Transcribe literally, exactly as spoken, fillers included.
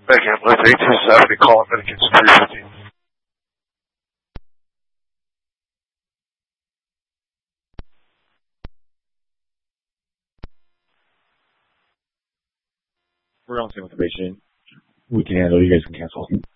Megan, let's eight two seven call him against three fifteen. We're on the same information. We can handle. You guys can cancel.